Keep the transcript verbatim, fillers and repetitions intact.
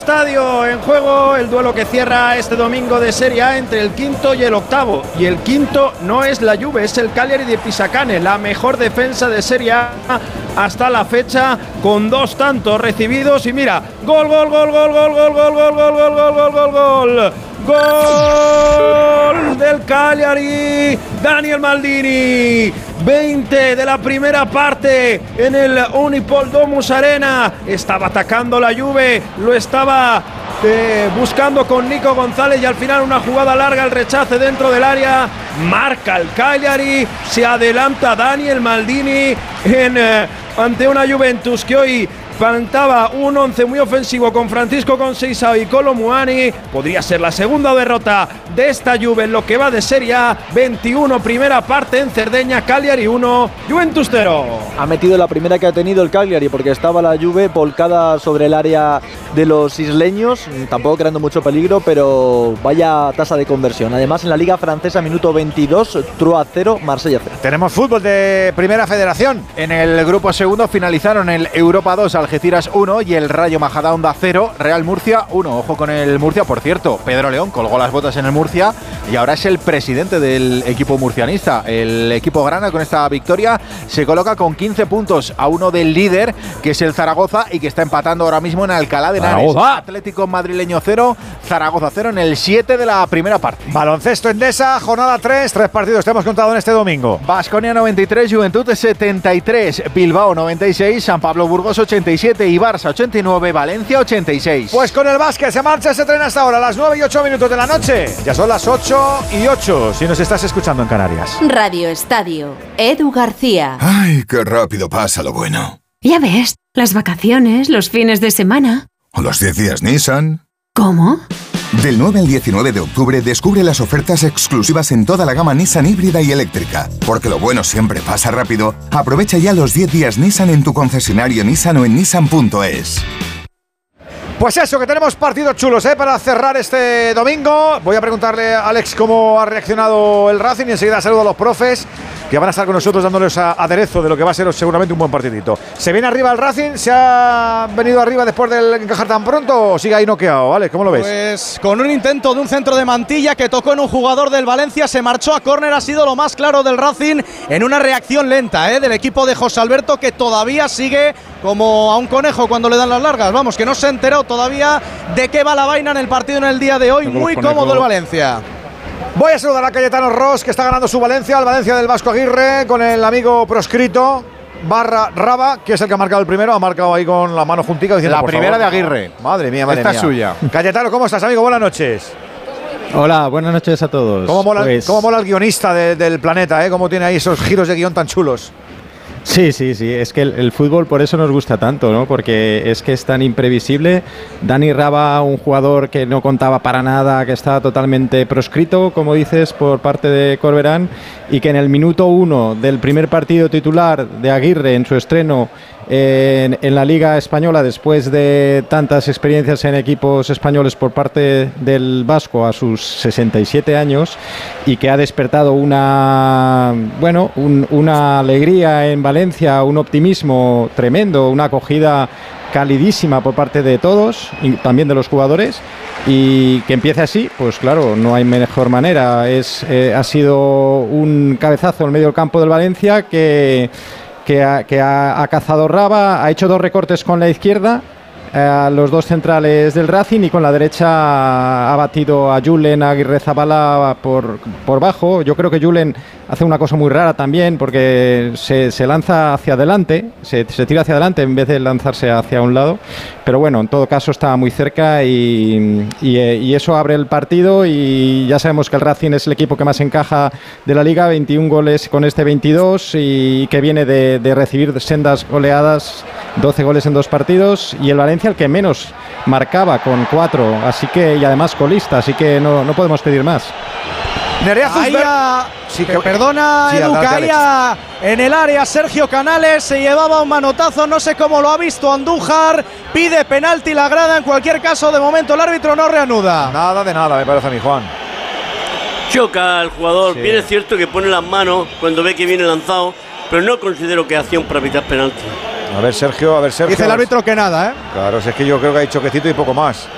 Estadio en juego, el duelo que cierra este domingo de Serie A entre el quinto y el octavo. Y el quinto no es la Juve, es el Cagliari de Pisacane, la mejor defensa de Serie A hasta la fecha, con dos tantos recibidos. Y mira, gol, gol, gol, gol, gol, gol, gol, gol, gol, gol, gol, gol, gol, gol. Gol del Cagliari, Daniel Maldini. veinte de la primera parte en el Unipol Domus Arena. Estaba atacando la Juve, lo estaba eh, buscando con Nico González y al final una jugada larga, el rechace dentro del área. Marca el Cagliari, se adelanta Daniel Maldini en, eh, ante una Juventus que hoy plantaba un once muy ofensivo con Francisco Conceição y Kolo Muani. Podría ser la segunda derrota de esta Juve en lo que va de Serie A. veintiuno, primera parte en Cerdeña, Cagliari uno, Juventus cero. Ha metido la primera que ha tenido el Cagliari porque estaba la Juve volcada sobre el área de los isleños, tampoco creando mucho peligro, pero vaya tasa de conversión. Además, en la Liga Francesa, minuto veintidós, Troyes cero, Marsella cero. Tenemos fútbol de Primera Federación. En el grupo segundo finalizaron el Europa dos, Algeciras uno y el Rayo Majadahonda cero, Real Murcia uno. Ojo con el Murcia, por cierto, Pedro León colgó las botas en el Murcia y ahora es el presidente del equipo murcianista. El equipo grana con esta victoria se coloca con quince puntos a uno del líder, que es el Zaragoza, y que está empatando ahora mismo en Alcalá de Henares. Atlético madrileño cero, Zaragoza cero en el siete de la primera parte. Baloncesto Endesa, jornada tres, tres partidos te hemos contado en este domingo. Baskonia noventa y tres, Juventud setenta y tres, Bilbao noventa y seis, San Pablo Burgos ochenta y siete y Barça ochenta y nueve, Valencia ochenta y seis. Pues con el básquet se marcha, se tren hasta ahora a las nueve y ocho minutos de la noche. Ya son las ocho y ocho si nos estás escuchando en Canarias. Radio Estadio, Edu García. Ay, qué rápido pasa lo bueno. Ya ves, las vacaciones, los fines de semana. ¿O los diez días Nissan? ¿Cómo? Del nueve al diecinueve de octubre descubre las ofertas exclusivas en toda la gama Nissan híbrida y eléctrica. Porque lo bueno siempre pasa rápido. Aprovecha ya los diez días Nissan en tu concesionario Nissan o en nissan punto es. Pues eso, que tenemos partidos chulos, ¿eh? Para cerrar este domingo. Voy a preguntarle a Alex cómo ha reaccionado el Racing y enseguida saludo a los profes que van a estar con nosotros dándoles a aderezo de lo que va a ser seguramente un buen partidito. ¿Se viene arriba el Racing? ¿Se ha venido arriba después del encajar tan pronto o sigue ahí noqueado? Alex, ¿cómo lo ves? Pues con un intento de un centro de Mantilla que tocó en un jugador del Valencia, se marchó a córner, ha sido lo más claro del Racing en una reacción lenta, ¿eh? Del equipo de José Alberto, que todavía sigue como a un conejo cuando le dan las largas. Vamos, que no se ha enterado todavía de qué va la vaina en el partido en el día de hoy. Muy cómodo el Valencia. Voy a saludar a Cayetano Ross, que está ganando su Valencia, el Valencia del Vasco Aguirre, con el amigo proscrito Barra Raba, que es el que ha marcado el primero, ha marcado ahí con la mano juntica diciendo, la por primera favor, de Aguirre. Madre mía, madre Esta mía. es suya. Cayetano, ¿cómo estás, amigo? Buenas noches. Hola, buenas noches a todos. ¿Cómo mola, pues... cómo mola el guionista de, del planeta, eh? ¿Cómo tiene ahí esos giros de guión tan chulos? Sí, sí, sí, es que el, el fútbol por eso nos gusta tanto, ¿no? Porque es que es tan imprevisible. Dani Raba, un jugador que no contaba para nada, que estaba totalmente proscrito, como dices, por parte de Corberán, y que en el minuto uno del primer partido titular de Aguirre en su estreno en, en la Liga Española, después de tantas experiencias en equipos españoles por parte del Vasco a sus sesenta y siete años, y que ha despertado una, bueno, un, una alegría en Valencia, un optimismo tremendo, una acogida calidísima por parte de todos y también de los jugadores, y que empiece así, pues claro, no hay mejor manera. Es, eh, ha sido un cabezazo en medio del campo del Valencia que, que, ha, que ha, ha cazado Raba, ha hecho dos recortes con la izquierda a los dos centrales del Racing, y con la derecha ha batido a Julen Aguirrezabala por, por bajo. Yo creo que Julen hace una cosa muy rara también, porque se, se lanza hacia adelante, se, se tira hacia adelante en vez de lanzarse hacia un lado, pero bueno, en todo caso está muy cerca y, y, y eso abre el partido, y ya sabemos que el Racing es el equipo que más encaja de la Liga, veintiún goles con este veintidós, y que viene de, de recibir sendas goleadas, doce goles en dos partidos, y el Valencia el que menos marcaba con cuatro, así que, y además colista, así que no, no podemos pedir más. Nerea Zuzberg. Sí, que perdona, sí, Edu, caía en el área Sergio Canales, se llevaba un manotazo, no sé cómo lo ha visto Andújar, pide penalti la grada. En cualquier caso, de momento el árbitro no reanuda. Nada de nada, me parece a mí, Juan. Choca al jugador, sí. Bien es cierto que pone las manos cuando ve que viene lanzado, pero no considero que acción para evitar penalti. A ver, Sergio, a ver, Sergio. Dice el árbitro que nada, ¿eh? Claro, si es que yo creo que hay choquecito y poco más.